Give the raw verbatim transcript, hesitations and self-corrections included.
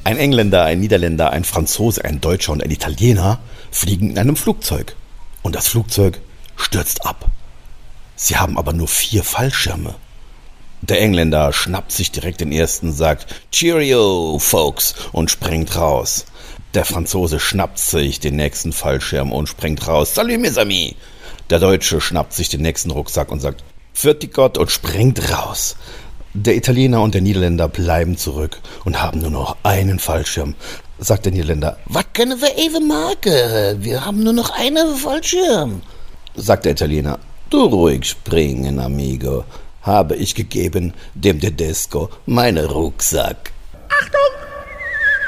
Ein Engländer, ein Niederländer, ein Franzose, ein Deutscher und ein Italiener fliegen in einem Flugzeug. Und das Flugzeug stürzt ab. Sie haben aber nur vier Fallschirme. Der Engländer schnappt sich direkt den ersten, sagt Cheerio, Folks, und springt raus. Der Franzose schnappt sich den nächsten Fallschirm und springt raus. Salut, mes amis! Der Deutsche schnappt sich den nächsten Rucksack und sagt Pfirti Gott und springt raus. Der Italiener und der Niederländer bleiben zurück und haben nur noch einen Fallschirm. Sagt der Niederländer, was können wir eben machen? Wir haben nur noch einen Fallschirm. Sagt der Italiener, du ruhig springen, amigo. Habe ich gegeben dem Tedesco meinen Rucksack. Achtung!